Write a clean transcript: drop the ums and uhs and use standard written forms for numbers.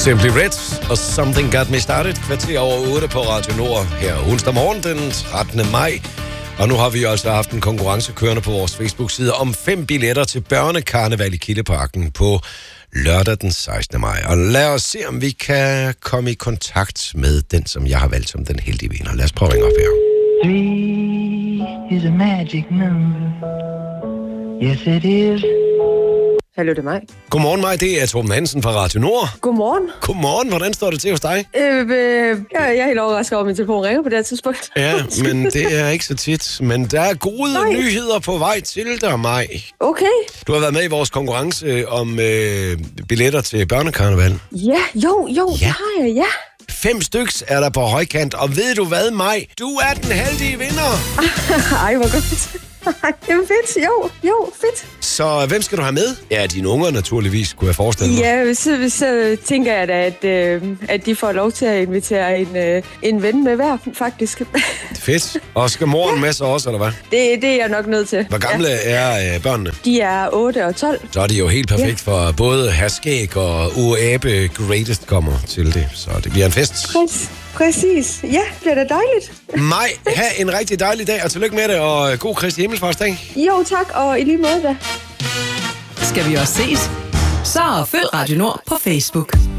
Simply Red og Something Got Me Started. Kvarter over 8 på Radio Nord her onsdag morgen den 13. maj. Og nu har vi altså haft en konkurrence kørende på vores Facebook-side om 5 billetter til børnekarneval i Kildeparken på lørdag den 16. maj. Og lad os se, om vi kan komme i kontakt med den, som jeg har valgt som den heldige vinder. Lad os prøve at ringe op her. 3 is a magic number. Yes, it is. Hallo, det er mig. Godmorgen, Maj. Det er Torben Hansen fra Radio Nord. Godmorgen. Godmorgen. Hvordan står det til hos dig? Jeg er helt overrasket over, at min telefon ringer på det her tidspunkt. Ja, men det er ikke så tit. Men der er gode nyheder på vej til dig, Maj. Okay. Du har været med i vores konkurrence om billetter til børnekarneval. Ja, jo, det har jeg, ja. 5 styks er der på højkant, og ved du hvad, Maj? Du er den heldige vinder! Ej, hvor godt. Jamen fedt, jo, fedt. Så hvem skal du have med? Ja, dine unger naturligvis, kunne jeg forestille mig. Ja, så tænker jeg da, at de får lov til at invitere en ven med hver, faktisk. Fedt. Og skal moren med sig også, eller hvad? Det er jeg nok nødt til. Hvor gamle er børnene? De er 8 og 12. Så er de jo helt perfekt for både Herskæg og Uabe Greatest kommer til det. Så det bliver en fest. Præcis. Ja, det er da dejligt. Maj, have en rigtig dejlig dag, og tillykke med det, og god Kristi Himmelfartsdag. Jo, tak, og i lige måde da. Skal vi også ses? Så følg Radio Nord på Facebook.